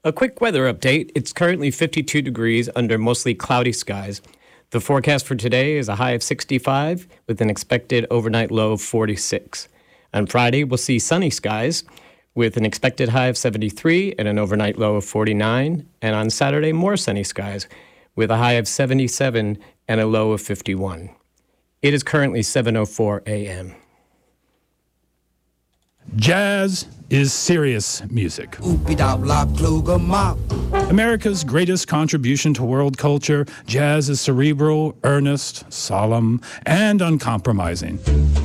A quick weather update. It's currently 52 degrees under mostly cloudy skies. The forecast for today is a high of 65 with an expected overnight low of 46. On Friday, we'll see sunny skies with an expected high of 73 and an overnight low of 49. And on Saturday, more sunny skies with a high of 77 and a low of 51. It is currently 7:04 a.m. Jazz is serious music. America's greatest contribution to world culture, jazz is cerebral, earnest, solemn, and uncompromising.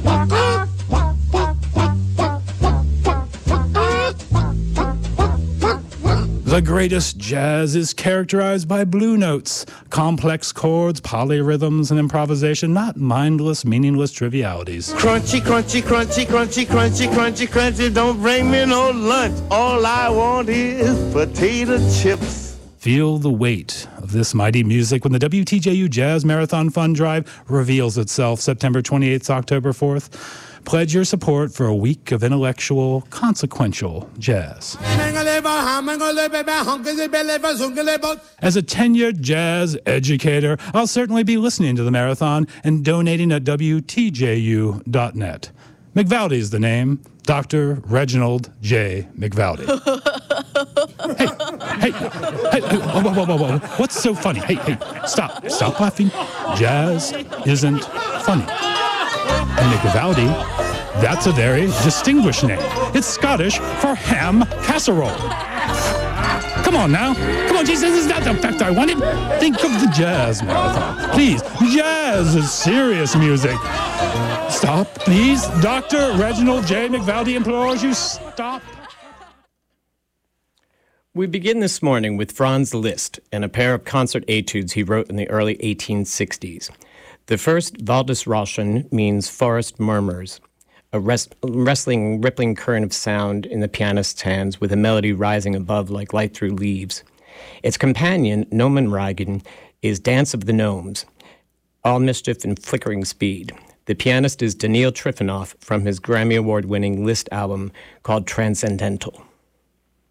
The greatest jazz is characterized by blue notes, complex chords, polyrhythms, and improvisation, not mindless, meaningless trivialities. Crunchy, crunchy, crunchy, crunchy, crunchy, crunchy, crunchy, don't bring me no lunch. All I want is potato chips. Feel the weight of this mighty music when the WTJU Jazz Marathon Fund Drive reveals itself September 28th to October 4th. Pledge your support for a week of intellectual, consequential jazz. As a tenured jazz educator, I'll certainly be listening to the marathon and donating at WTJU.net. McValdy is the name. Dr. Reginald J. McValdy. Hey, whoa. What's so funny? Hey, stop laughing. Jazz isn't funny. And McValdy, that's a very distinguished name. It's Scottish for ham casserole. Come on now. Come on, Jesus, this is not the effect I wanted. Think of the jazz marathon. Please, jazz is serious music. Stop, please. Dr. Reginald J. McValdy implores you, stop. We begin this morning with Franz Liszt and a pair of concert etudes he wrote in the early 1860s. The first, Waldesrauschen, means forest murmurs, a rustling, rippling current of sound in the pianist's hands with a melody rising above like light through leaves. Its companion, Gnomenreigen, is Dance of the Gnomes, all mischief and flickering speed. The pianist is Daniil Trifonov from his Grammy Award-winning Liszt album called Transcendental.